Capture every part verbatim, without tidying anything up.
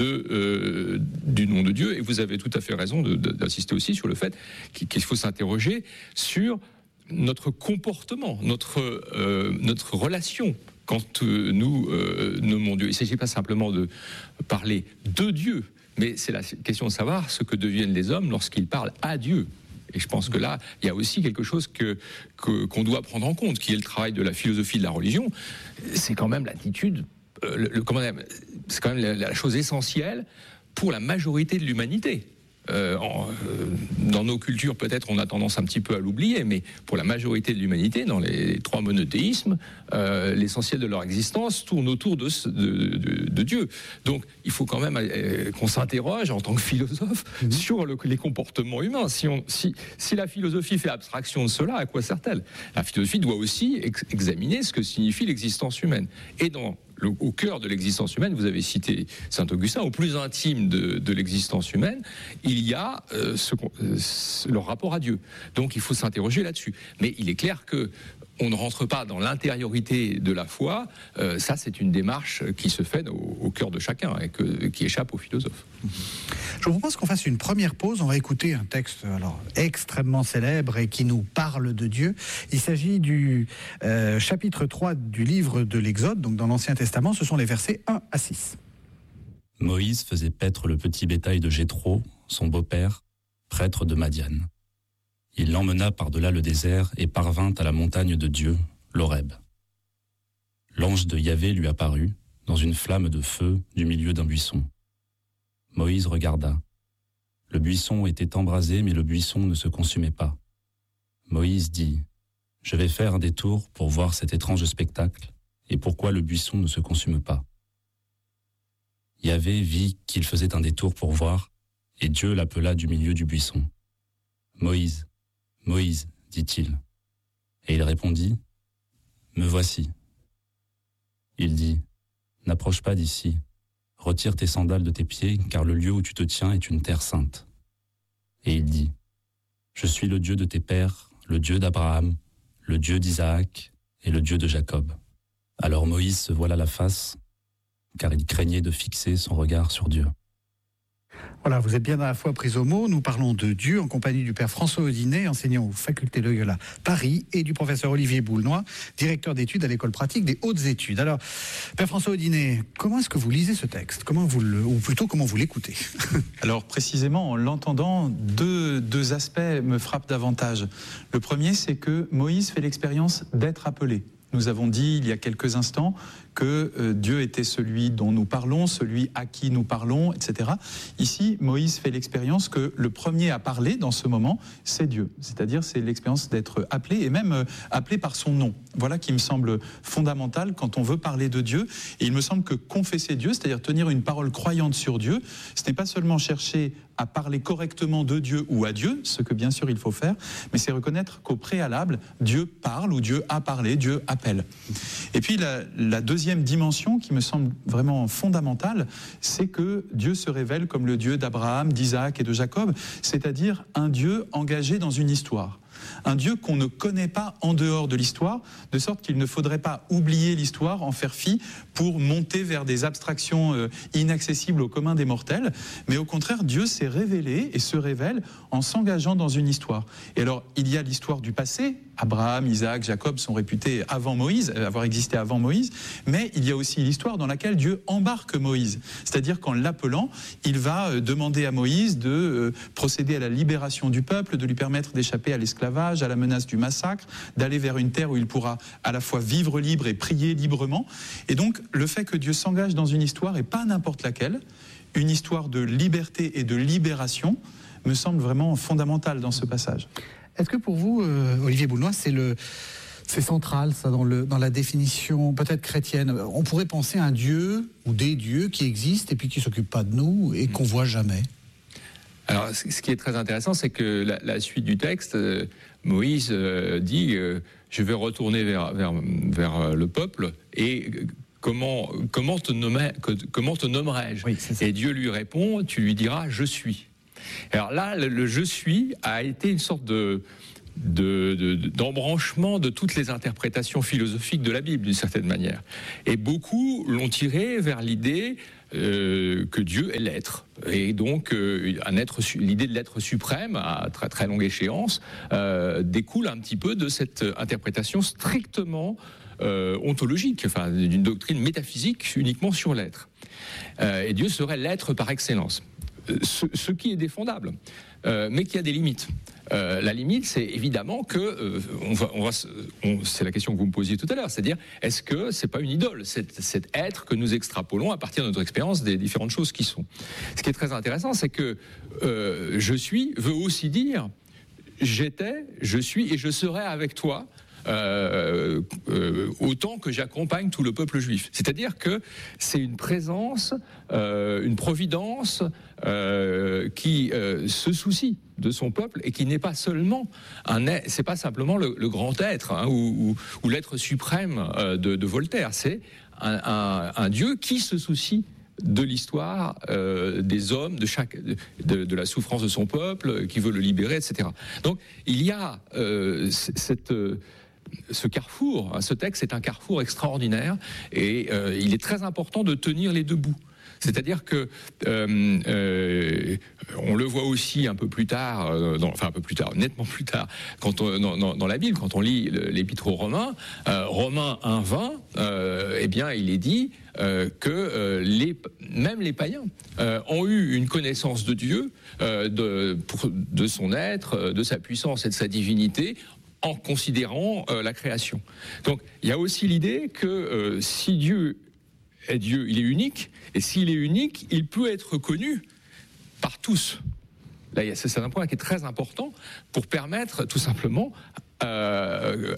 De, euh, du nom de Dieu, et vous avez tout à fait raison de, de, d'insister aussi sur le fait qu'il faut s'interroger sur notre comportement, notre, euh, notre relation quand euh, nous euh, nommons Dieu. Il ne s'agit pas simplement de parler de Dieu, mais c'est la question de savoir ce que deviennent les hommes lorsqu'ils parlent à Dieu. Et je pense que là, il y a aussi quelque chose que, que, qu'on doit prendre en compte, qui est le travail de la philosophie de la religion. C'est quand même l'attitude, euh, le, le, comment dire, c'est quand même la, la chose essentielle pour la majorité de l'humanité. Euh, en, euh, dans nos cultures, peut-être, on a tendance un petit peu à l'oublier, mais pour la majorité de l'humanité, dans les trois monothéismes, euh, l'essentiel de leur existence tourne autour de, de, de, de Dieu. Donc, il faut quand même euh, qu'on s'interroge en tant que philosophe mmh. sur le, les comportements humains. Si, on, si, si la philosophie fait abstraction de cela, à quoi sert-elle ? La philosophie doit aussi ex- examiner ce que signifie l'existence humaine. Et dans Le, au cœur de l'existence humaine, vous avez cité Saint-Augustin, au plus intime de, de l'existence humaine, il y a euh, ce, euh, ce, leur rapport à Dieu. Donc il faut s'interroger là-dessus. Mais il est clair que on ne rentre pas dans l'intériorité de la foi. Euh, ça, c'est une démarche qui se fait au, au cœur de chacun et que, qui échappe aux philosophes. Je vous propose qu'on fasse une première pause. On va écouter un texte alors extrêmement célèbre et qui nous parle de Dieu. Il s'agit du euh, chapitre trois du livre de l'Exode, donc dans l'Ancien Testament. Ce sont les versets un à six. Moïse faisait paître le petit bétail de Jéthro, son beau-père, prêtre de Madian. Il l'emmena par-delà le désert et parvint à la montagne de Dieu, l'Horeb. L'ange de Yahvé lui apparut, dans une flamme de feu du milieu d'un buisson. Moïse regarda. Le buisson était embrasé, mais le buisson ne se consumait pas. Moïse dit, « Je vais faire un détour pour voir cet étrange spectacle, et pourquoi le buisson ne se consume pas. » Yahvé vit qu'il faisait un détour pour voir, et Dieu l'appela du milieu du buisson. « Moïse, Moïse, dit-il. » Et il répondit, « Me voici. » Il dit, « N'approche pas d'ici. Retire tes sandales de tes pieds, car le lieu où tu te tiens est une terre sainte. » Et il dit, « Je suis le Dieu de tes pères, le Dieu d'Abraham, le Dieu d'Isaac et le Dieu de Jacob. » Alors Moïse se voila la face, car il craignait de fixer son regard sur Dieu. Voilà, vous êtes bien à la fois pris au mot. Nous parlons de Dieu en compagnie du père François Audinet, enseignant aux facultés Loyola Paris, et du professeur Olivier Boulnois, directeur d'études à l'école pratique des hautes études. Alors, père François Audinet, comment est-ce que vous lisez ce texte ? Comment vous le, ou plutôt comment vous l'écoutez ? Alors précisément, en l'entendant, deux, deux aspects me frappent davantage. Le premier, c'est que Moïse fait l'expérience d'être appelé. Nous avons dit il y a quelques instants que euh, Dieu était celui dont nous parlons, celui à qui nous parlons, et cetera. Ici, Moïse fait l'expérience que le premier à parler dans ce moment, c'est Dieu. C'est-à-dire, c'est l'expérience d'être appelé, et même euh, appelé par son nom. Voilà qui me semble fondamental quand on veut parler de Dieu. Et il me semble que confesser Dieu, c'est-à-dire tenir une parole croyante sur Dieu, ce n'est pas seulement chercher à parler correctement de Dieu ou à Dieu, ce que bien sûr il faut faire, mais c'est reconnaître qu'au préalable, Dieu parle ou Dieu a parlé, Dieu appelle. Et puis la, la deuxième dimension qui me semble vraiment fondamentale, c'est que Dieu se révèle comme le Dieu d'Abraham, d'Isaac et de Jacob, c'est-à-dire un Dieu engagé dans une histoire. Un Dieu qu'on ne connaît pas en dehors de l'histoire, de sorte qu'il ne faudrait pas oublier l'histoire, en faire fi, pour monter vers des abstractions euh, inaccessibles au commun des mortels. Mais au contraire, Dieu s'est révélé et se révèle en s'engageant dans une histoire. Et alors, il y a l'histoire du passé. Abraham, Isaac, Jacob sont réputés avant Moïse, euh, avoir existé avant Moïse. Mais il y a aussi l'histoire dans laquelle Dieu embarque Moïse. C'est-à-dire qu'en l'appelant, il va euh, demander à Moïse de euh, procéder à la libération du peuple, de lui permettre d'échapper à l'esclavage, à la menace du massacre, d'aller vers une terre où il pourra à la fois vivre libre et prier librement. Et donc, le fait que Dieu s'engage dans une histoire, et pas n'importe laquelle, une histoire de liberté et de libération, me semble vraiment fondamental dans ce passage. Est-ce que pour vous, euh, Olivier Boulnois, c'est le... C'est central, ça, dans, le, dans la définition peut-être chrétienne. On pourrait penser à un Dieu ou des dieux qui existent et puis qui ne s'occupent pas de nous et qu'on ne voit jamais. Alors, ce qui est très intéressant, c'est que la, la suite du texte, euh, Moïse euh, dit euh, « Je vais retourner vers, vers, vers le peuple et comment, comment, te, nommer, comment te nommerai-je » Oui, Et Dieu lui répond « Tu lui diras « Je suis ». Alors là, le, le « Je suis » a été une sorte de... De, de, d'embranchement de toutes les interprétations philosophiques de la Bible, d'une certaine manière. Et beaucoup l'ont tiré vers l'idée euh, que Dieu est l'être. Et donc, euh, un être, l'idée de l'être suprême, à très, très longue échéance, euh, découle un petit peu de cette interprétation strictement euh, ontologique, enfin, d'une doctrine métaphysique uniquement sur l'être. Euh, et Dieu serait l'être par excellence. Ce, ce qui est défendable, euh, mais qui a des limites. Euh, la limite, c'est évidemment que euh, on va, on va, on, c'est la question que vous me posiez tout à l'heure, c'est-à-dire est-ce que c'est pas une idole, cet, cet être que nous extrapolons à partir de notre expérience des différentes choses qui sont. Ce qui est très intéressant, c'est que euh, je suis veut aussi dire j'étais, je suis et je serai avec toi. Euh, euh, autant que j'accompagne tout le peuple juif. C'est-à-dire que c'est une présence, euh, une providence euh, qui euh, se soucie de son peuple et qui n'est pas seulement un, c'est pas simplement le, le grand être hein, ou, ou, ou l'être suprême euh, de, de Voltaire. C'est un, un, un Dieu qui se soucie de l'histoire euh, des hommes, de chaque, de, de la souffrance de son peuple, qui veut le libérer, et cetera. Donc il y a euh, cette ce carrefour, ce texte est un carrefour extraordinaire et euh, il est très important de tenir les deux bouts. C'est-à-dire que euh, euh, on le voit aussi un peu plus tard, euh, dans, enfin un peu plus tard, nettement plus tard, quand on, dans, dans, dans la Bible, quand on lit l'Épître aux Romains, euh, Romains un vingt, euh, eh bien il est dit euh, que euh, les, même les païens euh, ont eu une connaissance de Dieu, euh, de, pour, de son être, de sa puissance et de sa divinité, en considérant euh, la création. Donc il y a aussi l'idée que euh, si Dieu est Dieu, il est unique, et s'il est unique, il peut être connu par tous. Là, c'est un point qui est très important pour permettre tout simplement euh,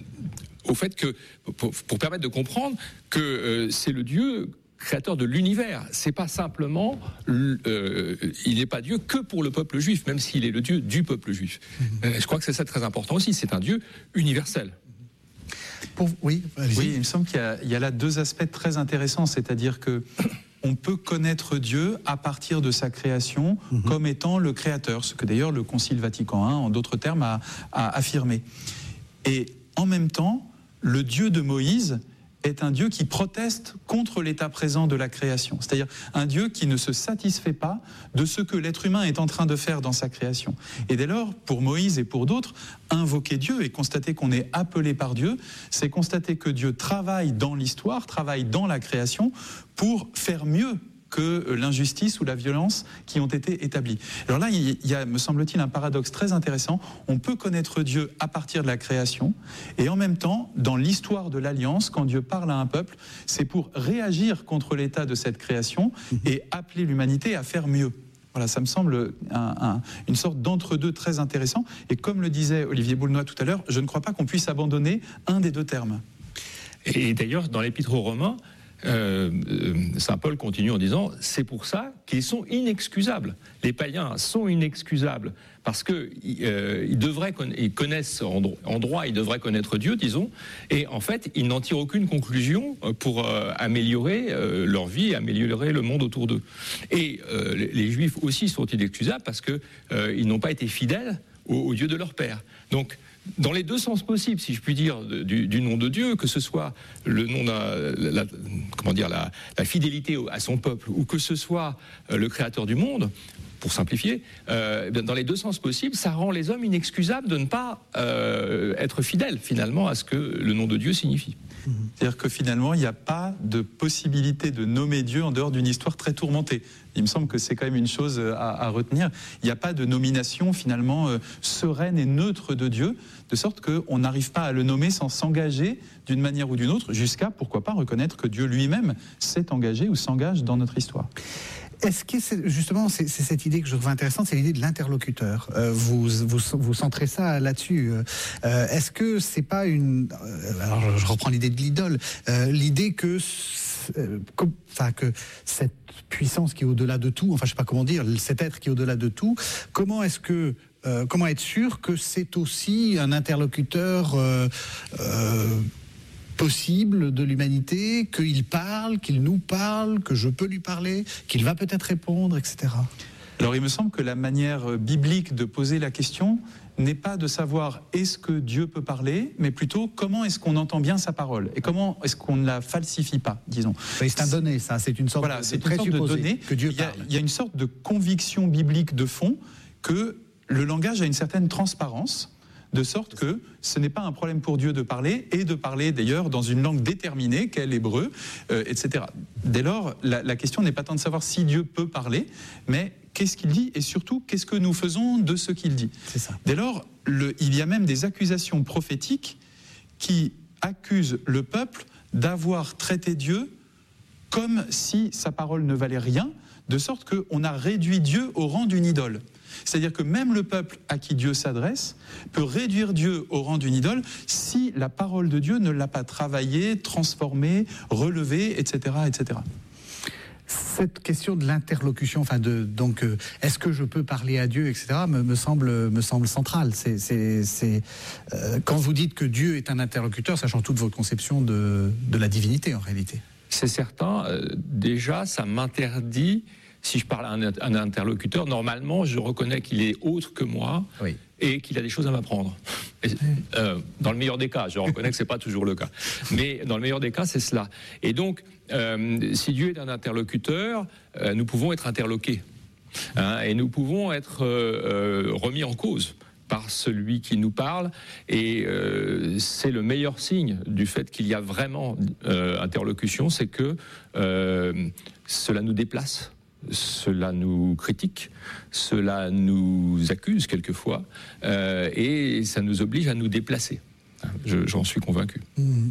au fait que, pour, pour permettre de comprendre que euh, c'est le Dieu créateur de l'univers. C'est pas simplement, euh, il n'est pas Dieu que pour le peuple juif, même s'il est le Dieu du peuple juif. Euh, je crois que c'est ça très important aussi. C'est un Dieu universel. Pour, oui, oui, il me semble qu'il y a, il y a là deux aspects très intéressants, c'est-à-dire que on peut connaître Dieu à partir de sa création mm-hmm. comme étant le créateur, ce que d'ailleurs le Concile Vatican un, en d'autres termes, a, a affirmé. Et en même temps, le Dieu de Moïse est un Dieu qui proteste contre l'état présent de la création. C'est-à-dire un Dieu qui ne se satisfait pas de ce que l'être humain est en train de faire dans sa création. Et dès lors, pour Moïse et pour d'autres, invoquer Dieu et constater qu'on est appelé par Dieu, c'est constater que Dieu travaille dans l'histoire, travaille dans la création pour faire mieux que l'injustice ou la violence qui ont été établies. Alors là, il y a, me semble-t-il, un paradoxe très intéressant. On peut connaître Dieu à partir de la création, et en même temps, dans l'histoire de l'Alliance, quand Dieu parle à un peuple, c'est pour réagir contre l'état de cette création et appeler l'humanité à faire mieux. Voilà, ça me semble un, un, une sorte d'entre-deux très intéressant. Et comme le disait Olivier Boulnois tout à l'heure, je ne crois pas qu'on puisse abandonner un des deux termes. Et d'ailleurs, dans l'Épître aux Romains, Euh, Saint Paul continue en disant c'est pour ça qu'ils sont inexcusables. Les païens sont inexcusables parce que euh, ils devraient ils connaissent en, en droit, ils devraient connaître Dieu, disons, et en fait ils n'en tirent aucune conclusion pour euh, améliorer euh, leur vie, améliorer le monde autour d'eux. Et euh, les, les Juifs aussi sont inexcusables parce que euh, ils n'ont pas été fidèles au, au Dieu de leur père. Donc dans les deux sens possibles, si je puis dire, du, du nom de Dieu, que ce soit le nom d'un, la, comment dire, la, la fidélité à son peuple, ou que ce soit le créateur du monde, pour simplifier, euh, dans les deux sens possibles, ça rend les hommes inexcusables de ne pas euh, être fidèles, finalement, à ce que le nom de Dieu signifie. C'est-à-dire que finalement, il n'y a pas de possibilité de nommer Dieu en dehors d'une histoire très tourmentée. Il me semble que c'est quand même une chose à, à retenir. Il n'y a pas de nomination finalement euh, sereine et neutre de Dieu, de sorte qu'on n'arrive pas à le nommer sans s'engager d'une manière ou d'une autre, jusqu'à, pourquoi pas, reconnaître que Dieu lui-même s'est engagé ou s'engage dans notre histoire. Est-ce que c'est, justement, c'est, c'est cette idée que je trouve intéressante, c'est l'idée de l'interlocuteur. Euh, vous, vous, vous centrez ça là-dessus. Euh, est-ce que c'est pas une... Euh, alors je reprends l'idée de l'idole. Euh, l'idée que, euh, comme, enfin, que cette puissance qui est au-delà de tout, enfin je sais pas comment dire, cet être qui est au-delà de tout, comment est-ce que... Euh, comment être sûr que c'est aussi un interlocuteur... Euh, euh, possible de l'humanité, qu'il parle, qu'il nous parle, que je peux lui parler, qu'il va peut-être répondre, et cetera. Alors il me semble que la manière biblique de poser la question n'est pas de savoir est-ce que Dieu peut parler, mais plutôt comment est-ce qu'on entend bien sa parole et comment est-ce qu'on ne la falsifie pas, disons. Oui, c'est un donné, ça, c'est une sorte, voilà, de, c'est de une sorte de donné que Dieu il y a, parle. Il y a une sorte de conviction biblique de fond que le langage a une certaine transparence, de sorte que ce n'est pas un problème pour Dieu de parler, et de parler d'ailleurs dans une langue déterminée, qu'est l'hébreu, euh, et cetera. Dès lors, la, la question n'est pas tant de savoir si Dieu peut parler, mais qu'est-ce qu'il dit, et surtout, qu'est-ce que nous faisons de ce qu'il dit. C'est ça. Dès lors, le, il y a même des accusations prophétiques qui accusent le peuple d'avoir traité Dieu comme si sa parole ne valait rien, de sorte qu'on a réduit Dieu au rang d'une idole. C'est-à-dire que même le peuple à qui Dieu s'adresse peut réduire Dieu au rang d'une idole si la parole de Dieu ne l'a pas travaillée, transformée, relevée, et cetera, et cetera. Cette question de l'interlocution, enfin de donc, euh, est-ce que je peux parler à Dieu, et cetera, me, me semble me semble centrale. C'est, c'est, c'est euh, quand vous dites que Dieu est un interlocuteur, ça change toute votre conception de de la divinité en réalité. C'est certain. Euh, déjà, ça m'interdit. Si je parle à un, un interlocuteur, normalement, je reconnais qu'il est autre que moi Oui. et qu'il a des choses à m'apprendre. Et, euh, dans le meilleur des cas, je reconnais que c'est pas toujours le cas, mais dans le meilleur des cas, c'est cela. Et donc, euh, si Dieu est un interlocuteur, euh, nous pouvons être interloqués, hein, et nous pouvons être euh, euh, remis en cause par celui qui nous parle, et euh, c'est le meilleur signe du fait qu'il y a vraiment euh, interlocution, c'est que euh, cela nous déplace. Cela nous critique, cela nous accuse quelquefois, euh, et ça nous oblige à nous déplacer. Je, j'en suis convaincu. Mmh.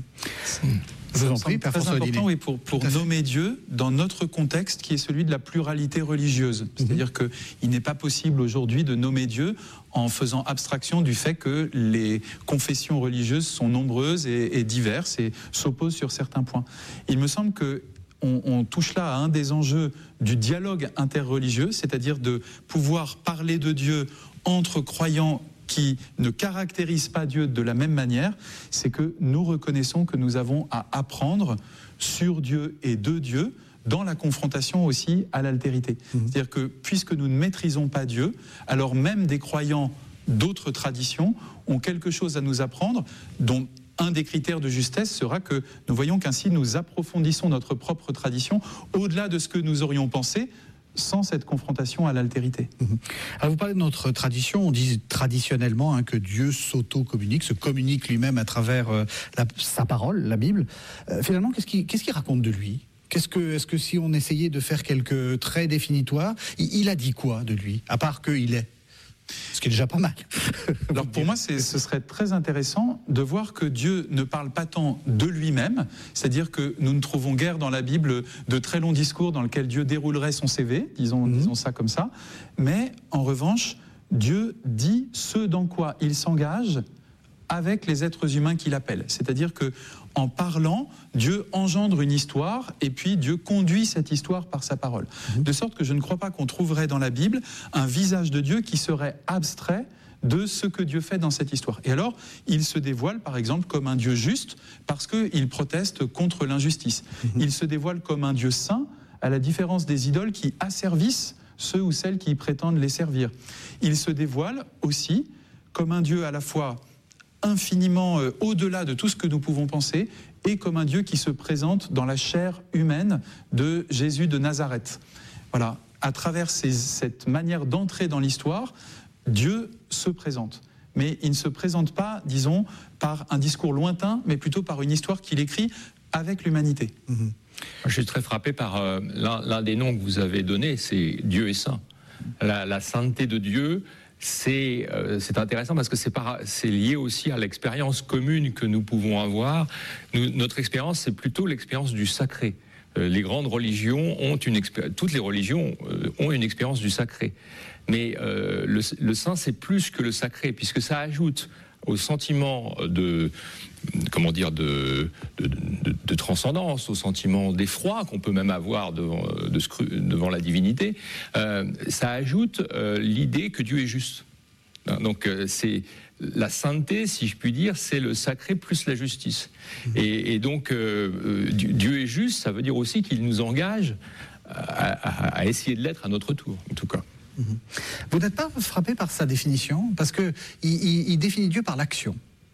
Je vous en prie, Père très François important, Odinet. oui, pour, pour nommer Dieu dans notre contexte qui est celui de la pluralité religieuse. C'est-à-dire mmh. qu'il n'est pas possible aujourd'hui de nommer Dieu en faisant abstraction du fait que les confessions religieuses sont nombreuses et, et diverses et s'opposent sur certains points. Il me semble que On, on touche là à un des enjeux du dialogue interreligieux, c'est-à-dire de pouvoir parler de Dieu entre croyants qui ne caractérisent pas Dieu de la même manière. C'est que nous reconnaissons que nous avons à apprendre sur Dieu et de Dieu dans la confrontation aussi à l'altérité. Mmh. C'est-à-dire que puisque nous ne maîtrisons pas Dieu, alors même des croyants d'autres traditions ont quelque chose à nous apprendre, dont un des critères de justesse sera que nous voyons qu'ainsi nous approfondissons notre propre tradition au-delà de ce que nous aurions pensé sans cette confrontation à l'altérité. Mmh. Alors vous parlez de notre tradition, on dit traditionnellement hein, que Dieu s'auto-communique, se communique lui-même à travers euh, la, sa parole, la Bible. Euh, finalement, qu'est-ce qu'il, qu'est-ce qu'il raconte de lui ? Qu'est-ce que, est-ce que si on essayait de faire quelques traits définitoires, il, il a dit quoi de lui, à part qu'il est ? Ce qui est déjà pas mal. Alors pour moi, c'est, ce serait très intéressant de voir que Dieu ne parle pas tant de lui-même, c'est-à-dire que nous ne trouvons guère dans la Bible de très longs discours dans lesquels Dieu déroulerait son C V, disons, mmh. disons ça comme ça, mais en revanche, Dieu dit ce dans quoi il s'engage avec les êtres humains qu'il appelle. C'est-à-dire que en parlant, Dieu engendre une histoire et puis Dieu conduit cette histoire par sa parole. Mmh. De sorte que je ne crois pas qu'on trouverait dans la Bible un visage de Dieu qui serait abstrait de ce que Dieu fait dans cette histoire. Et alors, il se dévoile par exemple comme un Dieu juste parce qu'il proteste contre l'injustice. Mmh. Il se dévoile comme un Dieu saint à la différence des idoles qui asservissent ceux ou celles qui prétendent les servir. Il se dévoile aussi comme un Dieu à la fois infiniment euh, au-delà de tout ce que nous pouvons penser, et comme un Dieu qui se présente dans la chair humaine de Jésus de Nazareth. Voilà, à travers ces, cette manière d'entrer dans l'histoire, Dieu se présente. Mais il ne se présente pas, disons, par un discours lointain, mais plutôt par une histoire qu'il écrit avec l'humanité. Mmh. Je suis très frappé par euh, l'un, l'un des noms que vous avez donné, c'est Dieu est saint. La, la sainteté de Dieu, C'est, euh, c'est intéressant parce que c'est, par, c'est lié aussi à l'expérience commune que nous pouvons avoir. Nous, notre expérience, c'est plutôt l'expérience du sacré. Euh, les grandes religions ont une expérience, toutes les religions euh, ont une expérience du sacré. Mais euh, le, le saint, c'est plus que le sacré, puisque ça ajoute au sentiment de, comment dire, de, de, de, de transcendance, au sentiment d'effroi qu'on peut même avoir devant, de scru, devant la divinité, euh, ça ajoute euh, l'idée que Dieu est juste. Donc euh, c'est la sainteté, si je puis dire, c'est le sacré plus la justice. Mmh. Et, et donc euh, Dieu est juste, ça veut dire aussi qu'il nous engage à, à, à essayer de l'être à notre tour, en tout cas. Mmh. Vous n'êtes pas frappé par sa définition? Parce qu'il il, il définit Dieu par l'action.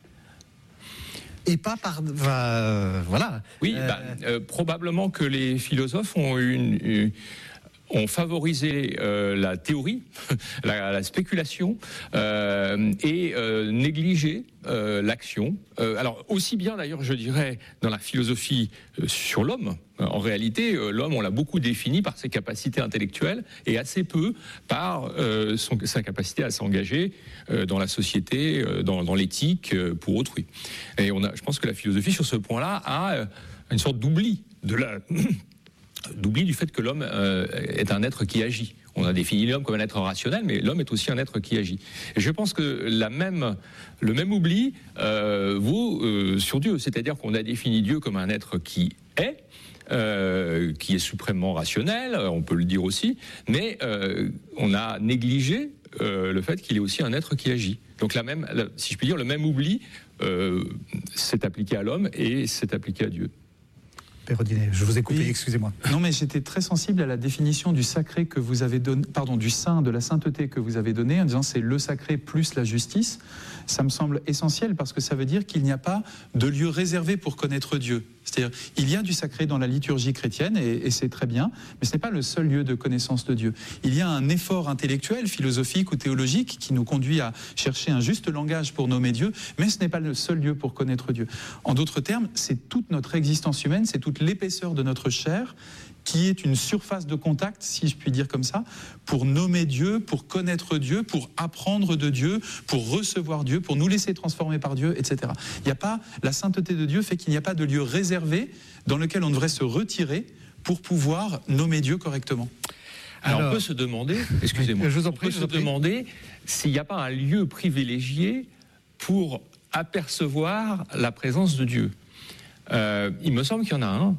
Et pas par... Euh, voilà. Oui, euh... bah, euh, probablement que les philosophes ont une... une ont favorisé euh, la théorie, la, la spéculation, euh, et euh, négligé euh, l'action. Euh, alors aussi bien d'ailleurs, je dirais, dans la philosophie euh, sur l'homme. En réalité, euh, l'homme, on l'a beaucoup défini par ses capacités intellectuelles et assez peu par euh, son, sa capacité à s'engager euh, dans la société, euh, dans, dans l'éthique, euh, pour autrui. Et on a, je pense que la philosophie, sur ce point-là, a euh, une sorte d'oubli de la... d'oubli du fait que l'homme euh, est un être qui agit. On a défini l'homme comme un être rationnel, mais l'homme est aussi un être qui agit. Et je pense que la même, le même oubli euh, vaut euh, sur Dieu. C'est-à-dire qu'on a défini Dieu comme un être qui est, euh, qui est suprêmement rationnel, on peut le dire aussi, mais euh, on a négligé euh, le fait qu'il est aussi un être qui agit. Donc la même, la, si je puis dire, le même oubli euh, s'est appliqué à l'homme et s'est appliqué à Dieu. Père Audinet, je vous ai coupé, oui. excusez-moi. Non, mais j'étais très sensible à la définition du sacré que vous avez donné, pardon, du saint, de la sainteté que vous avez donné, en disant c'est le sacré plus la justice. Ça me semble essentiel parce que ça veut dire qu'il n'y a pas de lieu réservé pour connaître Dieu. C'est-à-dire, il y a du sacré dans la liturgie chrétienne et, et c'est très bien, mais ce n'est pas le seul lieu de connaissance de Dieu. Il y a un effort intellectuel, philosophique ou théologique qui nous conduit à chercher un juste langage pour nommer Dieu, mais ce n'est pas le seul lieu pour connaître Dieu. En d'autres termes, c'est toute notre existence humaine, c'est toute l'épaisseur de notre chair qui est une surface de contact, si je puis dire comme ça, pour nommer Dieu, pour connaître Dieu, pour apprendre de Dieu, pour recevoir Dieu, pour nous laisser transformer par Dieu, et cetera. Il n'y a pas, la sainteté de Dieu fait qu'il n'y a pas de lieu réservé dans lequel on devrait se retirer pour pouvoir nommer Dieu correctement. Alors, Alors on peut se demander, excusez-moi, je vous en on prie, peut je se vous en prie. demander s'il n'y a pas un lieu privilégié pour apercevoir la présence de Dieu. Euh, il me semble qu'il y en a un.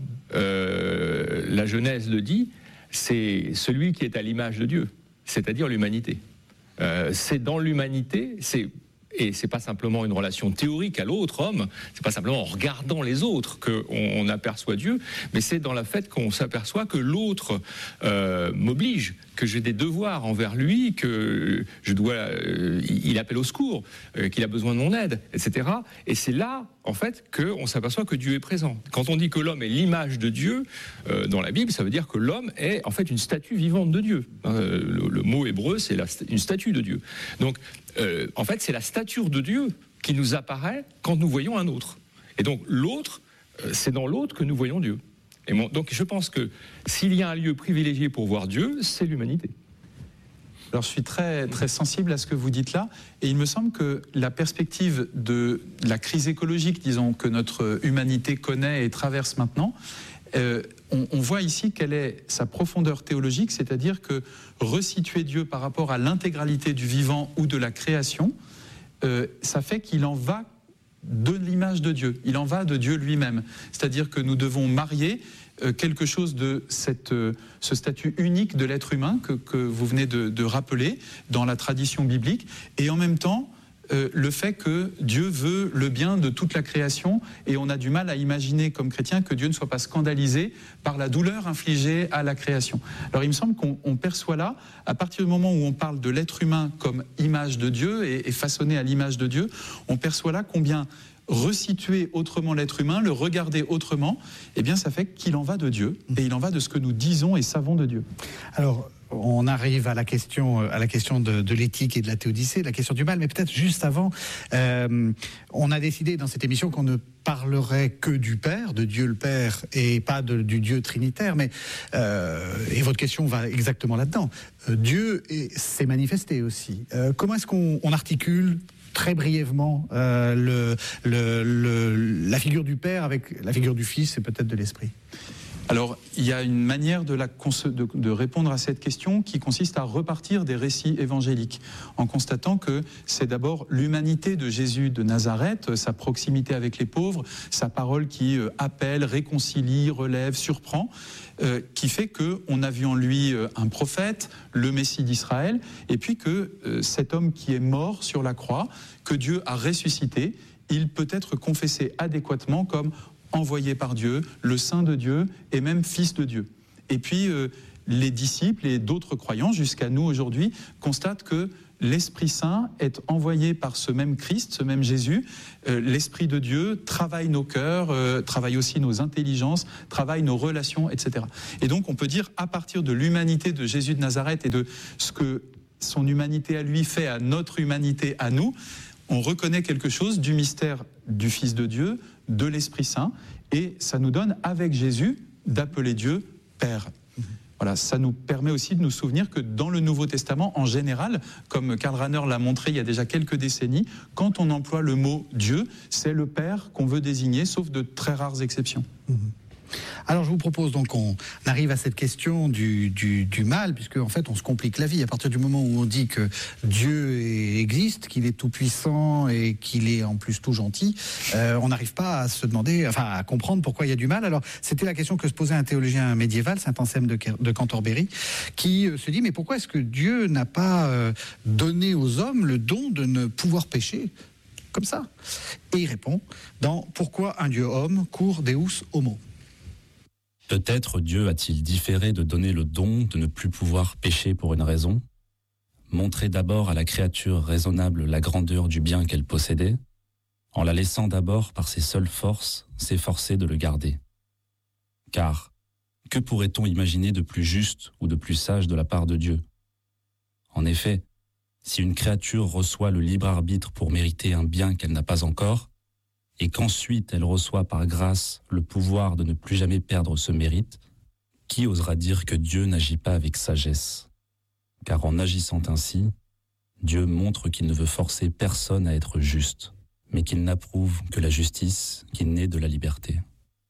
Euh, la Genèse le dit, c'est celui qui est à l'image de Dieu, c'est-à-dire l'humanité. Euh, c'est dans l'humanité, c'est et c'est pas simplement une relation théorique à l'autre homme, c'est pas simplement en regardant les autres qu'on on aperçoit Dieu, mais c'est dans le fait qu'on s'aperçoit que l'autre euh, m'oblige, que j'ai des devoirs envers lui, que je dois, euh, il appelle au secours, euh, qu'il a besoin de mon aide, et cetera. Et c'est là, en fait, qu'on s'aperçoit que Dieu est présent. Quand on dit que l'homme est l'image de Dieu, euh, dans la Bible, ça veut dire que l'homme est, en fait, une statue vivante de Dieu. Euh, le, le mot hébreu, c'est la, une statue de Dieu. Donc, euh, en fait, c'est la stature de Dieu qui nous apparaît quand nous voyons un autre. Et donc, l'autre, euh, c'est dans l'autre que nous voyons Dieu. Et bon, donc je pense que s'il y a un lieu privilégié pour voir Dieu, c'est l'humanité. Alors je suis très, très sensible à ce que vous dites là, et il me semble que la perspective de la crise écologique, disons, que notre humanité connaît et traverse maintenant, euh, on, on voit ici quelle est sa profondeur théologique, c'est-à-dire que resituer Dieu par rapport à l'intégralité du vivant ou de la création, euh, ça fait qu'il en va de l'image de Dieu, il en va de Dieu lui-même. C'est-à-dire que nous devons marier euh, quelque chose de cette, euh, ce statut unique de l'être humain que, que vous venez de, de rappeler dans la tradition biblique, et en même temps euh, le fait que Dieu veut le bien de toute la création, et on a du mal à imaginer comme chrétien que Dieu ne soit pas scandalisé par la douleur infligée à la création. Alors il me semble qu'on on perçoit là, à partir du moment où on parle de l'être humain comme image de Dieu et, et façonné à l'image de Dieu, on perçoit là combien resituer autrement l'être humain, le regarder autrement, eh bien ça fait qu'il en va de Dieu, et il en va de ce que nous disons et savons de Dieu. Alors, on arrive à la question, à la question de, de l'éthique et de la théodicée, la question du mal, mais peut-être juste avant, euh, on a décidé dans cette émission qu'on ne parlerait que du Père, de Dieu le Père, et pas de, du Dieu trinitaire, mais, euh, et votre question va exactement là-dedans. Euh, Dieu est, s'est manifesté aussi. Euh, comment est-ce qu'on on articule très brièvement euh, le, le, le, la figure du Père avec la figure du Fils et peut-être de l'Esprit ? Alors, il y a une manière de, la, de, de répondre à cette question qui consiste à repartir des récits évangéliques, en constatant que c'est d'abord l'humanité de Jésus de Nazareth, sa proximité avec les pauvres, sa parole qui euh, appelle, réconcilie, relève, surprend, euh, qui fait qu'on a vu en lui euh, un prophète, le Messie d'Israël, et puis que euh, cet homme qui est mort sur la croix, que Dieu a ressuscité, il peut être confessé adéquatement comme envoyé par Dieu, le Saint de Dieu et même Fils de Dieu. Et puis, euh, les disciples et d'autres croyants jusqu'à nous aujourd'hui constatent que l'Esprit Saint est envoyé par ce même Christ, ce même Jésus. Euh, L'Esprit de Dieu travaille nos cœurs, euh, travaille aussi nos intelligences, travaille nos relations, et cetera. Et donc on peut dire, à partir de l'humanité de Jésus de Nazareth et de ce que son humanité à lui fait à notre humanité à nous, on reconnaît quelque chose du mystère du Fils de Dieu, de l'Esprit Saint, et ça nous donne, avec Jésus, d'appeler Dieu Père. Voilà, ça nous permet aussi de nous souvenir que dans le Nouveau Testament, en général, comme Karl Rahner l'a montré il y a déjà quelques décennies, quand on emploie le mot Dieu, c'est le Père qu'on veut désigner, sauf de très rares exceptions. Mmh. Alors je vous propose donc qu'on arrive à cette question du, du, du mal, puisque en fait on se complique la vie à partir du moment où on dit que Dieu existe, qu'il est tout puissant et qu'il est en plus tout gentil. Euh, on n'arrive pas à se demander, enfin à comprendre pourquoi il y a du mal. Alors c'était la question que se posait un théologien médiéval, saint Anselme de, de Cantorbéry, qui euh, se dit mais pourquoi est-ce que Dieu n'a pas euh, donné aux hommes le don de ne pouvoir pécher comme ça? Et il répond dans Pourquoi un Dieu homme court Deus homo. Peut-être Dieu a-t-il différé de donner le don de ne plus pouvoir pécher pour une raison, montrer d'abord à la créature raisonnable la grandeur du bien qu'elle possédait, en la laissant d'abord par ses seules forces s'efforcer de le garder. Car, que pourrait-on imaginer de plus juste ou de plus sage de la part de Dieu? En effet, si une créature reçoit le libre arbitre pour mériter un bien qu'elle n'a pas encore, et qu'ensuite elle reçoit par grâce le pouvoir de ne plus jamais perdre ce mérite, qui osera dire que Dieu n'agit pas avec sagesse? Car en agissant ainsi, Dieu montre qu'il ne veut forcer personne à être juste, mais qu'il n'approuve que la justice qui naît de la liberté.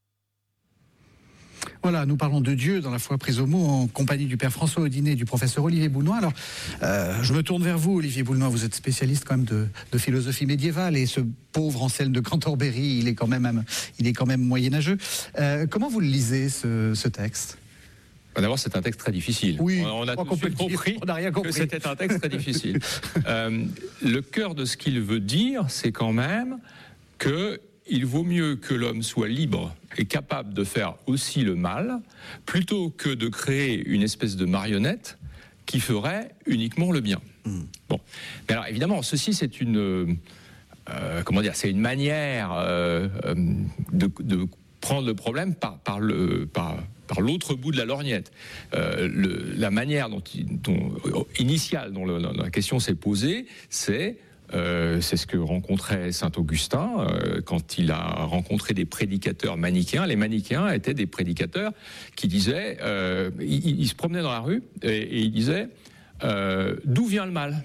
Voilà, nous parlons de Dieu dans la foi prise au mot en compagnie du Père François Audinet et du professeur Olivier Boulnois. Alors, euh, je me tourne vers vous, Olivier Boulnois, vous êtes spécialiste quand même de, de philosophie médiévale et ce pauvre Anselme de Cantorbéry, il est quand même, il est quand même moyenâgeux. Euh, comment vous le lisez, ce, ce texte ? D'abord, c'est un texte très difficile. Oui, on, on a tout de suite compris, on n'a rien compris que c'était un texte très difficile. euh, le cœur de ce qu'il veut dire, c'est quand même que il vaut mieux que l'homme soit libre et capable de faire aussi le mal, plutôt que de créer une espèce de marionnette qui ferait uniquement le bien. Mmh. Bon, mais alors évidemment, ceci c'est une, euh, comment dire, c'est une manière euh, de, de prendre le problème par, par le, par, par l'autre bout de la lorgnette. Euh, le, la manière dont, dont initiale dont, le, dont la question s'est posée, c'est Euh, c'est ce que rencontrait saint Augustin euh, quand il a rencontré des prédicateurs manichéens. Les manichéens étaient des prédicateurs qui disaient, euh, ils, ils se promenaient dans la rue et, et ils disaient euh, d'où vient le mal?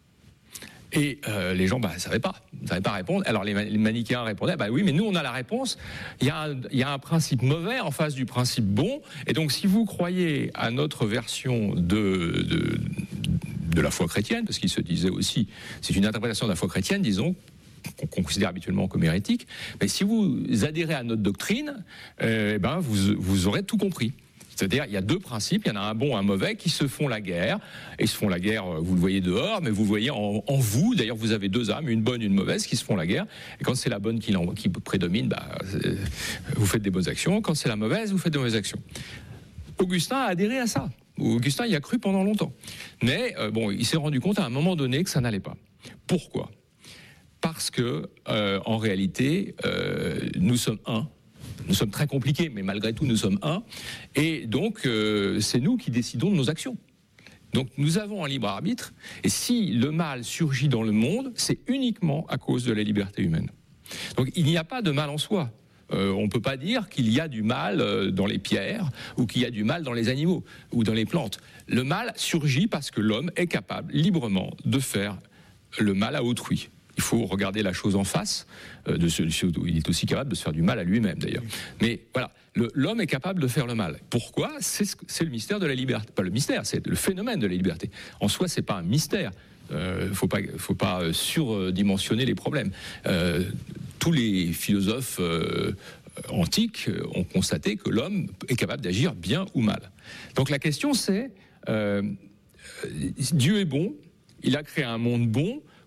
Et euh, les gens, bah, ne savaient pas, ne savaient pas répondre. Alors les, les manichéens répondaient, bah oui, mais nous on a la réponse. Il y a, un, il y a un principe mauvais en face du principe bon. Et donc si vous croyez à notre version de, de de la foi chrétienne, parce qu'il se disait aussi, c'est une interprétation de la foi chrétienne, disons, qu'on considère habituellement comme hérétique, mais si vous adhérez à notre doctrine, euh, ben vous, vous aurez tout compris. C'est-à-dire, il y a deux principes, il y en a un bon et un mauvais qui se font la guerre, et ils se font la guerre, vous le voyez dehors, mais vous le voyez en, en vous, d'ailleurs vous avez deux âmes, une bonne et une mauvaise, qui se font la guerre, et quand c'est la bonne qui, qui prédomine, bah, vous faites des bonnes actions, quand c'est la mauvaise, vous faites des mauvaises actions. Augustin a adhéré à ça. Augustin y a cru pendant longtemps. Mais euh, bon, il s'est rendu compte à un moment donné que ça n'allait pas. Pourquoi ? Parce que, euh, en réalité, euh, nous sommes un. Nous sommes très compliqués, mais malgré tout, nous sommes un. Et donc, euh, c'est nous qui décidons de nos actions. Donc, nous avons un libre arbitre. Et si le mal surgit dans le monde, c'est uniquement à cause de la liberté humaine. Donc, il n'y a pas de mal en soi. Euh, on ne peut pas dire qu'il y a du mal euh, dans les pierres ou qu'il y a du mal dans les animaux ou dans les plantes. Le mal surgit parce que l'homme est capable librement de faire le mal à autrui. Il faut regarder la chose en face. Euh, de ce, il est aussi capable de se faire du mal à lui-même d'ailleurs. Mais voilà, le, l'homme est capable de faire le mal. Pourquoi ? c'est, c'est le mystère de la liberté. Pas le mystère, c'est le phénomène de la liberté. En soi, c'est pas un mystère. Il euh, ne faut pas, faut pas surdimensionner les problèmes. Euh, tous les philosophes euh, antiques ont constaté que l'homme est capable d'agir bien ou mal. Donc la question c'est, euh, Dieu est bon, il a créé un monde bon,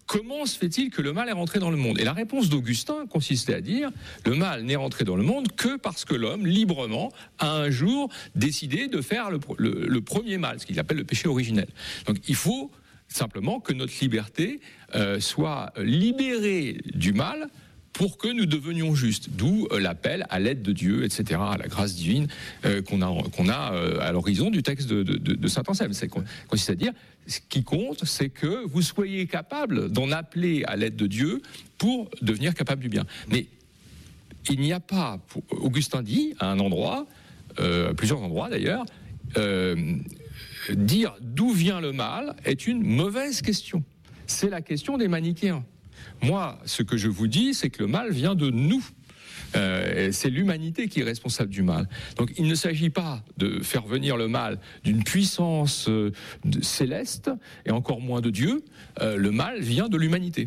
comment se fait-il que le mal est rentré dans le monde? Et la réponse d'Augustin consistait à dire, le mal n'est rentré dans le monde que parce que l'homme, librement, a un jour décidé de faire le, le, le premier mal, ce qu'il appelle le péché originel. Donc il faut simplement que notre liberté euh, soit libérée du mal pour que nous devenions justes. D'où euh, l'appel à l'aide de Dieu, et cetera, à la grâce divine euh, qu'on a, qu'on a euh, à l'horizon du texte de, de, de saint Anselme. C'est consiste à dire, ce qui compte, c'est que vous soyez capable d'en appeler à l'aide de Dieu pour devenir capable du bien. Mais il n'y a pas, pour, Augustin dit à un endroit, euh, à plusieurs endroits d'ailleurs, euh, dire d'où vient le mal est une mauvaise question. C'est la question des manichéens. Moi, ce que je vous dis, c'est que le mal vient de nous. Euh, c'est l'humanité qui est responsable du mal. Donc il ne s'agit pas de faire venir le mal d'une puissance euh, de, céleste, et encore moins de Dieu. Euh, le mal vient de l'humanité.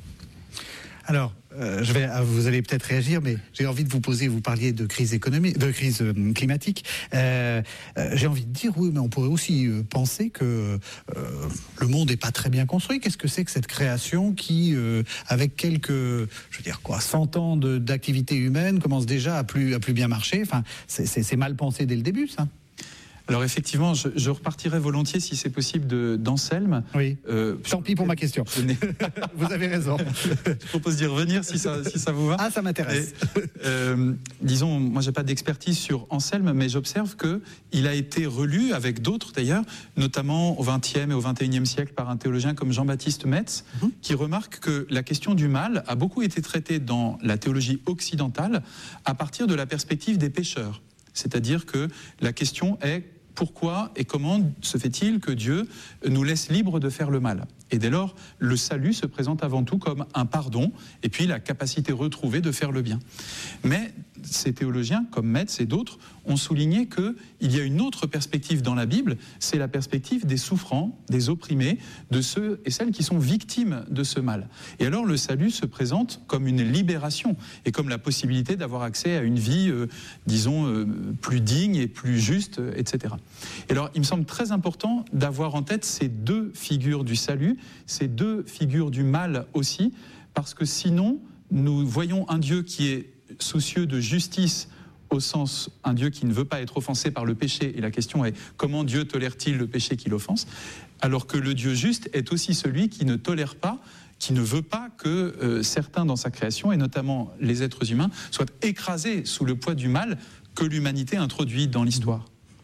Alors, euh, je vais, vous allez peut-être réagir, mais j'ai envie de vous poser, vous parliez de crise économique, de crise euh, climatique. Euh, euh, j'ai envie de dire, oui, mais on pourrait aussi euh, penser que euh, le monde n'est pas très bien construit. Qu'est-ce que c'est que cette création qui, euh, avec quelques, je veux dire quoi, cent ans de, d'activité humaine, commence déjà à plus, à plus bien marcher? Enfin, c'est, c'est, c'est mal pensé dès le début, ça. Alors effectivement, je, je repartirais volontiers, si c'est possible, de, d'Anselme. Oui. Euh, Tant pis pour ma question. Vous avez raison. Je propose d'y revenir si ça, si ça vous va. Ah, ça m'intéresse. Et, euh, disons, moi, j'ai pas d'expertise sur Anselme, mais j'observe que il a été relu avec d'autres d'ailleurs, notamment au vingtième et au vingt et unième siècle par un théologien comme Jean-Baptiste Metz, mm-hmm. qui remarque que la question du mal a beaucoup été traitée dans la théologie occidentale à partir de la perspective des pécheurs. C'est-à-dire que la question est pourquoi et comment se fait-il que Dieu nous laisse libres de faire le mal? Et dès lors, le salut se présente avant tout comme un pardon et puis la capacité retrouvée de faire le bien. Mais ces théologiens, comme Metz et d'autres, ont souligné qu'il y a une autre perspective dans la Bible, c'est la perspective des souffrants, des opprimés, de ceux et celles qui sont victimes de ce mal. Et alors le salut se présente comme une libération et comme la possibilité d'avoir accès à une vie, euh, disons, euh, plus digne et plus juste, et cetera. Et alors il me semble très important d'avoir en tête ces deux figures du salut, ces deux figures du mal aussi, parce que sinon nous voyons un Dieu qui est soucieux de justice, au sens un Dieu qui ne veut pas être offensé par le péché, et la question est comment Dieu tolère-t-il le péché qui l'offense, alors que le Dieu juste est aussi celui qui ne tolère pas, qui ne veut pas que euh, certains dans sa création, et notamment les êtres humains, soient écrasés sous le poids du mal que l'humanité introduit dans l'histoire.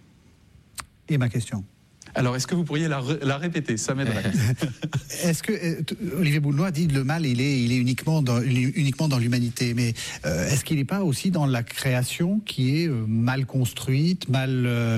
Et ma question ? Alors, est-ce que vous pourriez la, la répéter? Ça m'aiderait. Est-ce que euh, Olivier Boulnois dit que le mal, il est, il est uniquement dans, uniquement dans l'humanité, mais euh, est-ce qu'il n'est pas aussi dans la création qui est euh, mal construite, mal, euh,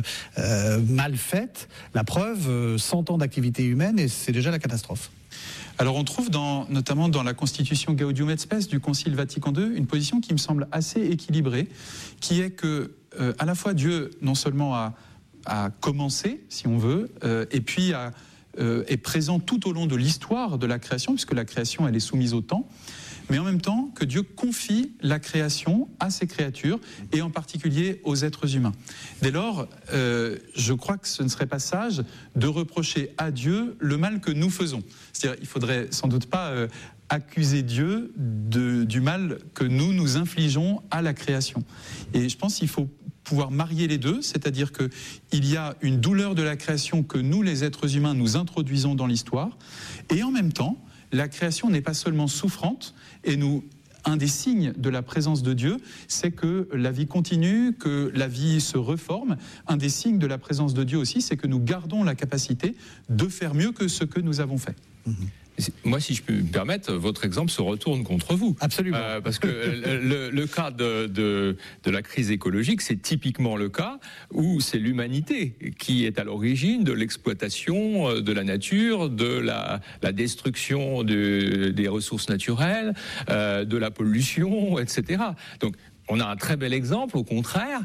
mal faite? La preuve, euh, cent ans d'activité humaine, et c'est déjà la catastrophe. Alors on trouve dans, notamment dans la constitution Gaudium et Spes du Concile Vatican deux une position qui me semble assez équilibrée, qui est que euh, à la fois Dieu non seulement a à commencer, si on veut, euh, et puis à, euh, est présent tout au long de l'histoire de la création, puisque la création, elle est soumise au temps, mais en même temps que Dieu confie la création à ses créatures, et en particulier aux êtres humains. Dès lors, euh, je crois que ce ne serait pas sage de reprocher à Dieu le mal que nous faisons. C'est-à-dire, il faudrait sans doute pas euh, accuser Dieu de, du mal que nous nous infligeons à la création. Et je pense qu'il faut pouvoir marier les deux, c'est-à-dire qu'il y a une douleur de la création que nous, les êtres humains, nous introduisons dans l'histoire, et en même temps, la création n'est pas seulement souffrante, et nous, un des signes de la présence de Dieu, c'est que la vie continue, que la vie se reforme. Un des signes de la présence de Dieu aussi, c'est que nous gardons la capacité de faire mieux que ce que nous avons fait. Mmh. Moi, si je peux me permettre, votre exemple se retourne contre vous. Absolument. Euh, parce que le, le cas de, de, de la crise écologique, c'est typiquement le cas où c'est l'humanité qui est à l'origine de l'exploitation de la nature, de la, la destruction de, des ressources naturelles, euh, de la pollution, et cetera. Donc, on a un très bel exemple, au contraire,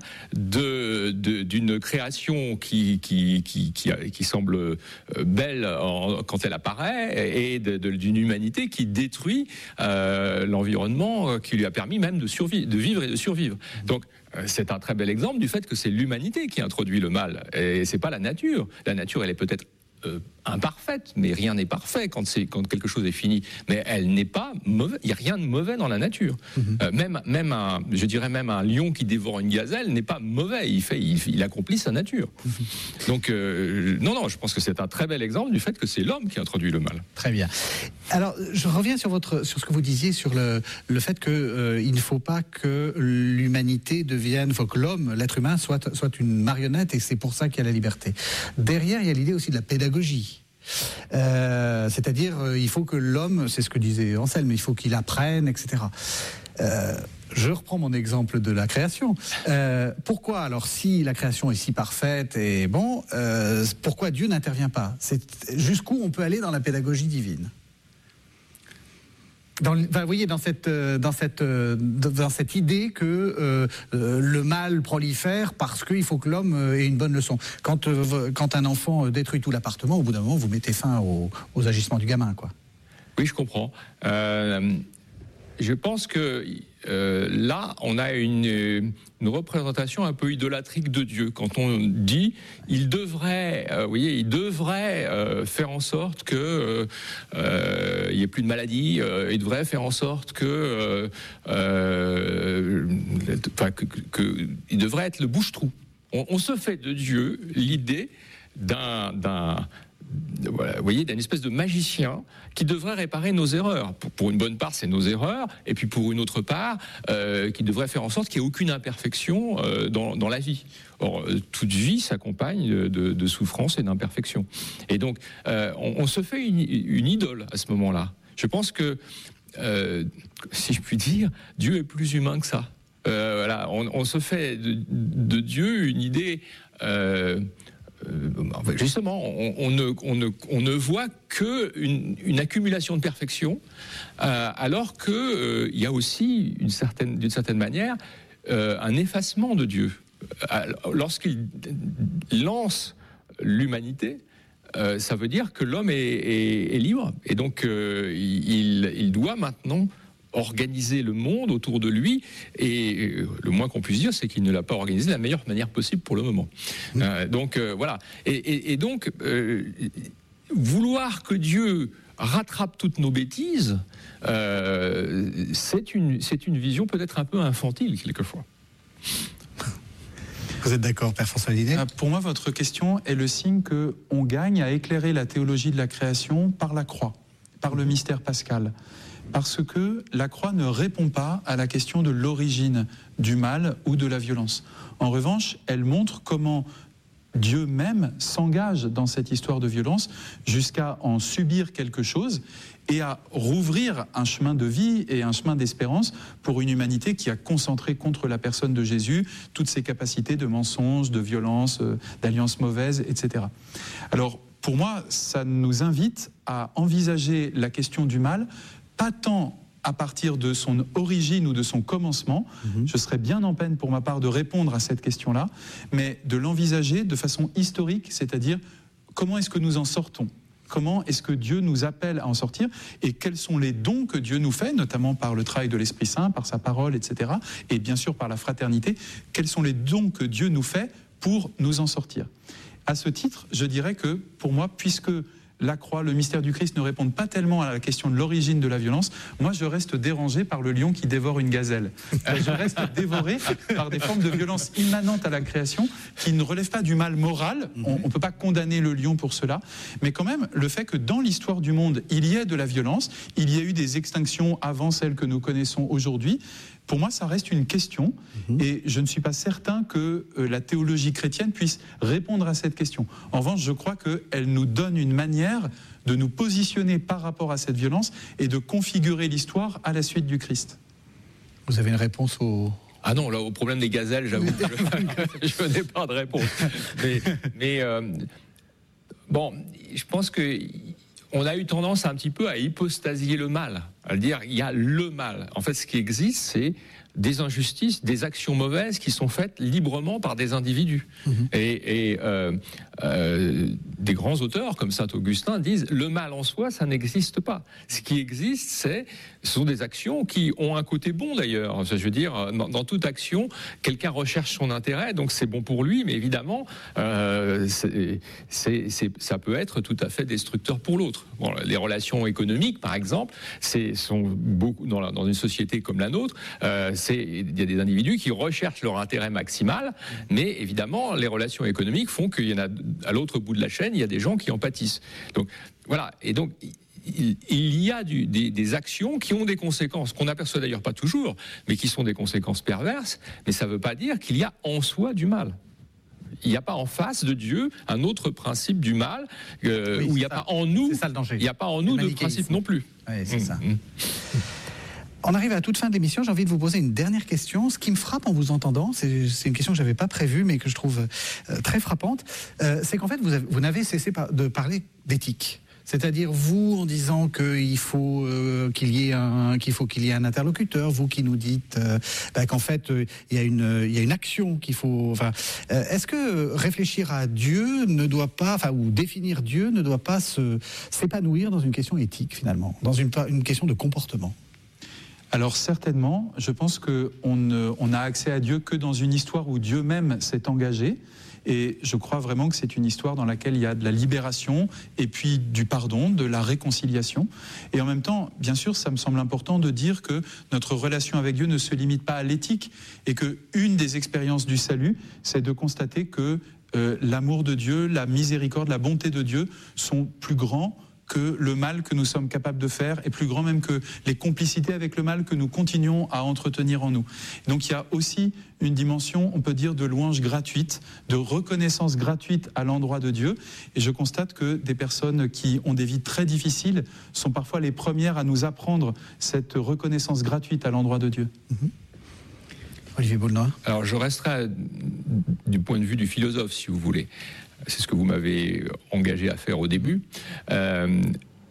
de, de, d'une création qui, qui, qui, qui, qui semble belle en, quand elle apparaît, et de, de, d'une humanité qui détruit euh, l'environnement qui lui a permis même de, survivre, de vivre et de survivre. Donc, c'est un très bel exemple du fait que c'est l'humanité qui introduit le mal, et c'est pas la nature. La nature, elle est peut-être euh, imparfaite, mais rien n'est parfait quand, c'est, quand quelque chose est fini. Mais elle n'est pas mauvaise. Il n'y a rien de mauvais dans la nature. Mmh. Euh, même, même un, je dirais même un lion qui dévore une gazelle n'est pas mauvais. Il fait, il, il accomplit sa nature. Mmh. Donc euh, non, non, je pense que c'est un très bel exemple du fait que c'est l'homme qui introduit le mal. Très bien. Alors, je reviens sur votre, sur ce que vous disiez sur le, le fait que euh, il ne faut pas que l'humanité devienne, il faut que l'homme, l'être humain, soit, soit une marionnette, et c'est pour ça qu'il y a la liberté. Derrière, il y a l'idée aussi de la pédagogie. Euh, c'est-à-dire, euh, il faut que l'homme, c'est ce que disait Anselme, il faut qu'il apprenne, et cetera. Euh, je reprends mon exemple de la création. Euh, pourquoi alors, si la création est si parfaite et bon, euh, pourquoi Dieu n'intervient pas? C'est jusqu'où on peut aller dans la pédagogie divine? Dans, enfin, vous voyez, dans cette, dans cette, dans cette idée que euh, le mal prolifère parce qu'il faut que l'homme ait une bonne leçon. Quand, euh, quand un enfant détruit tout l'appartement, au bout d'un moment, vous mettez fin aux, aux agissements du gamin, quoi. Oui, je comprends. Euh, je pense que euh, là, on a une, une représentation un peu idolâtrique de Dieu. Quand on dit, il devrait, euh, vous voyez, il devrait euh, faire en sorte que euh, euh, il n'y ait plus de maladies. Euh, il devrait faire en sorte que, euh, euh, enfin, que, que, que, il devrait être le bouche-trou. On, on se fait de Dieu l'idée d'un, d'un Voilà, vous voyez, d'une espèce de magicien qui devrait réparer nos erreurs. Pour, pour une bonne part, c'est nos erreurs, et puis pour une autre part, euh, qui devrait faire en sorte qu'il n'y ait aucune imperfection euh, dans, dans la vie. Or, toute vie s'accompagne de, de, de souffrances et d'imperfections. Et donc, euh, on, on se fait une, une idole à ce moment-là. Je pense que, euh, si je puis dire, Dieu est plus humain que ça. Euh, voilà, on, on se fait de, de Dieu une idée... Euh, Euh, justement, on, on, ne, on, ne, on ne voit qu'une une accumulation de perfection, euh, alors qu'il euh, y a aussi, une certaine, d'une certaine manière, euh, un effacement de Dieu. Euh, lorsqu'il lance l'humanité, euh, ça veut dire que l'homme est, est, est libre, et donc euh, il, il doit maintenant organiser le monde autour de lui, et le moins qu'on puisse dire, c'est qu'il ne l'a pas organisé de la meilleure manière possible pour le moment. Mmh. Euh, donc euh, voilà. Et, et, et donc euh, vouloir que Dieu rattrape toutes nos bêtises, euh, c'est une c'est une vision peut-être un peu infantile quelquefois. Vous êtes d'accord, Père François Dinet ? Pour moi, votre question est le signe que on gagne à éclairer la théologie de la création par la croix, par le mystère pascal. Parce que la croix ne répond pas à la question de l'origine du mal ou de la violence. En revanche, elle montre comment Dieu même s'engage dans cette histoire de violence jusqu'à en subir quelque chose et à rouvrir un chemin de vie et un chemin d'espérance pour une humanité qui a concentré contre la personne de Jésus toutes ses capacités de mensonge, de violence, d'alliance mauvaise, et cetera. Alors, pour moi, ça nous invite à envisager la question du mal pas tant à partir de son origine ou de son commencement, mmh. je serais bien en peine pour ma part de répondre à cette question-là, mais de l'envisager de façon historique, c'est-à-dire comment est-ce que nous en sortons ? Comment est-ce que Dieu nous appelle à en sortir ? Et quels sont les dons que Dieu nous fait, notamment par le travail de l'Esprit Saint, par sa parole, et cetera, et bien sûr par la fraternité, quels sont les dons que Dieu nous fait pour nous en sortir ? À ce titre, je dirais que, pour moi, puisque la croix, le mystère du Christ ne répondent pas tellement à la question de l'origine de la violence, moi je reste dérangé par le lion qui dévore une gazelle. Je reste dévoré par des formes de violence immanentes à la création qui ne relèvent pas du mal moral. On ne peut pas condamner le lion pour cela, mais quand même le fait que dans l'histoire du monde, il y ait de la violence, il y a eu des extinctions avant celles que nous connaissons aujourd'hui. Pour moi, ça reste une question, mmh. et je ne suis pas certain que euh, la théologie chrétienne puisse répondre à cette question. En revanche, je crois qu'elle nous donne une manière de nous positionner par rapport à cette violence et de configurer l'histoire à la suite du Christ. Vous avez une réponse au... Ah non, là, au problème des gazelles, j'avoue, je, je n'ai pas de réponse. Mais, mais euh, bon, je pense que... on a eu tendance un petit peu à hypostasier le mal, à le dire il y a le mal. En fait, ce qui existe, c'est des injustices, des actions mauvaises qui sont faites librement par des individus. Mmh. Et, et euh, euh, des grands auteurs comme saint Augustin disent le mal en soi, ça n'existe pas. Ce qui existe, c'est, ce sont des actions qui ont un côté bon d'ailleurs. Je veux dire, dans, dans toute action, quelqu'un recherche son intérêt, donc c'est bon pour lui, mais évidemment, euh, c'est, c'est, c'est, ça peut être tout à fait destructeur pour l'autre. Bon, les relations économiques, par exemple, c'est, sont beaucoup dans, la, dans une société comme la nôtre. Euh, C'est, il y a des individus qui recherchent leur intérêt maximal, mais évidemment, les relations économiques font qu'il y en a, à l'autre bout de la chaîne, il y a des gens qui en pâtissent. Donc, voilà. Et donc, il, il y a du, des, des actions qui ont des conséquences, qu'on n'aperçoit d'ailleurs pas toujours, mais qui sont des conséquences perverses, mais ça ne veut pas dire qu'il y a en soi du mal. Il n'y a pas en face de Dieu un autre principe du mal, euh, oui, où il n'y a ça. pas en nous, ça, le danger. Il n'y a pas en nous de principe non plus. Oui, c'est mmh, ça. Mmh. On arrive à la toute fin de l'émission, j'ai envie de vous poser une dernière question. Ce qui me frappe en vous entendant, c'est, c'est une question que je n'avais pas prévue, mais que je trouve euh, très frappante, euh, c'est qu'en fait, vous, avez, vous n'avez cessé de parler d'éthique. C'est-à-dire vous en disant qu'il faut euh, qu'il y ait un qu'il faut qu'il y ait un interlocuteur, vous qui nous dites euh, bah, qu'en fait il euh, y a une il y a une action qu'il faut. Enfin, euh, est-ce que réfléchir à Dieu ne doit pas, enfin ou définir Dieu ne doit pas se s'épanouir dans une question éthique finalement, dans une une question de comportement? Alors certainement, je pense qu'on ne, on a accès à Dieu que dans une histoire où Dieu même s'est engagé. Et je crois vraiment que c'est une histoire dans laquelle il y a de la libération et puis du pardon, de la réconciliation. Et en même temps, bien sûr, ça me semble important de dire que notre relation avec Dieu ne se limite pas à l'éthique et qu'une des expériences du salut, c'est de constater que euh, l'amour de Dieu, la miséricorde, la bonté de Dieu sont plus grands que le mal que nous sommes capables de faire est plus grand même que les complicités avec le mal que nous continuons à entretenir en nous. Donc il y a aussi une dimension, on peut dire, de louange gratuite, de reconnaissance gratuite à l'endroit de Dieu. Et je constate que des personnes qui ont des vies très difficiles sont parfois les premières à nous apprendre cette reconnaissance gratuite à l'endroit de Dieu. Mmh. Olivier Boulnois. Alors je resterai du point de vue du philosophe, si vous voulez. C'est ce que vous m'avez engagé à faire au début. Euh,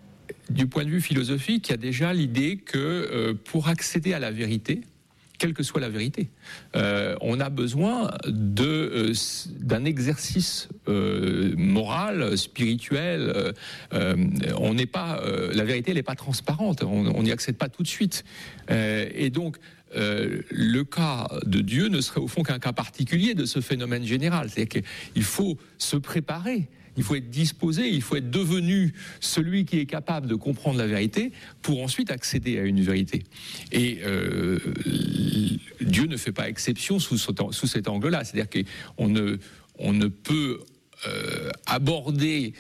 du point de vue philosophique, il y a déjà l'idée que euh, pour accéder à la vérité, quelle que soit la vérité, euh, on a besoin de, euh, d'un exercice euh, moral, spirituel. Euh, euh, on n'est pas, euh, la vérité, elle n'est pas transparente. On n'y accède pas tout de suite. Euh, et donc, Euh, le cas de Dieu ne serait au fond qu'un cas particulier de ce phénomène général. C'est-à-dire qu'il faut se préparer, il faut être disposé, il faut être devenu celui qui est capable de comprendre la vérité pour ensuite accéder à une vérité. Et euh, Dieu ne fait pas exception sous, sous cet angle-là. C'est-à-dire qu'on ne, on ne peut euh, aborder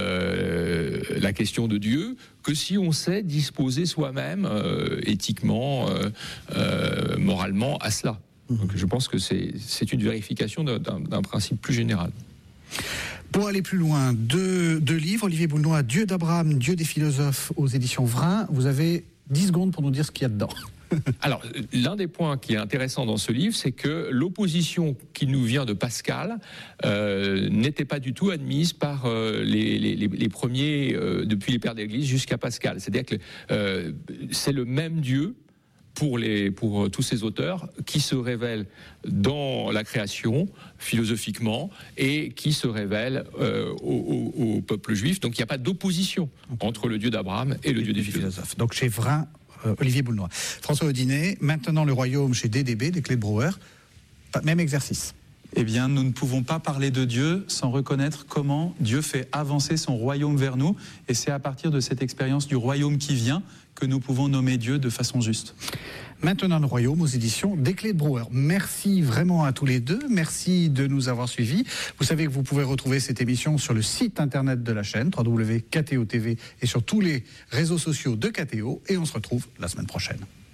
Euh, la question de Dieu que si on sait disposer soi-même euh, éthiquement, euh, euh, moralement à cela. Donc je pense que c'est, c'est une vérification d'un, d'un principe plus général. Pour aller plus loin, deux, deux livres, Olivier Boulnois, Dieu d'Abraham, Dieu des philosophes aux éditions Vrin. Vous avez dix secondes pour nous dire ce qu'il y a dedans. Alors, l'un des points qui est intéressant dans ce livre, c'est que l'opposition qui nous vient de Pascal euh, n'était pas du tout admise par euh, les, les, les premiers, euh, depuis les pères d'Église jusqu'à Pascal. C'est-à-dire que euh, c'est le même Dieu pour, les, pour tous ces auteurs qui se révèle dans la création, philosophiquement, et qui se révèle euh, au, au, au peuple juif. Donc il n'y a pas d'opposition entre le Dieu d'Abraham et le Dieu des philosophes. Donc chez Vrin, Euh, Olivier Boulnois. François Audinet, maintenant le royaume chez D D B, des Clés de Brouwer, même exercice. Eh bien, nous ne pouvons pas parler de Dieu sans reconnaître comment Dieu fait avancer son royaume vers nous. Et c'est à partir de cette expérience du royaume qui vient que nous pouvons nommer Dieu de façon juste. Maintenant le royaume aux éditions des Clés de Brouwer. Merci vraiment à tous les deux. Merci de nous avoir suivis. Vous savez que vous pouvez retrouver cette émission sur le site internet de la chaîne w w w point k t o point t v et sur tous les réseaux sociaux de K T O. Et on se retrouve la semaine prochaine.